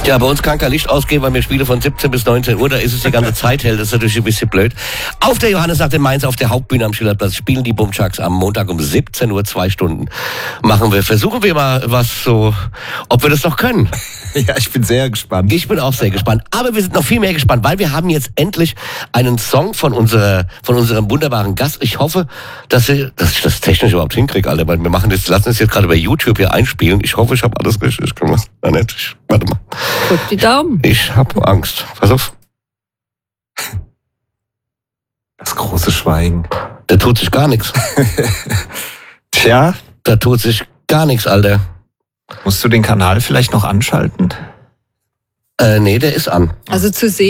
Ja, bei uns kann kein Licht ausgehen, weil wir spielen von 17 bis 19 Uhr. Da ist es die ganze Zeit hell. Das ist natürlich ein bisschen blöd. Auf der Johannesnacht in Mainz, auf der Hauptbühne am Schillerplatz, spielen die Bumchucks am Montag um 17 Uhr 2 Stunden. Versuchen wir mal was so, ob wir das noch können. Ja, ich bin sehr gespannt. Ich bin auch sehr gespannt. Aber wir sind noch viel mehr gespannt, weil wir haben jetzt endlich einen Song von unserem wunderbaren Gast. Ich hoffe, dass ich das technisch überhaupt hinkriege, Alter. Weil lassen es jetzt gerade bei YouTube hier einspielen. Ich hoffe, ich habe alles richtig gemacht. Warte mal. Drück die Daumen. Ich habe Angst. Pass auf. Das große Schweigen. Da tut sich gar nichts. Tja. Da tut sich gar nichts, Alter. Musst du den Kanal vielleicht noch anschalten? Nee, der ist an. Also zu sehen.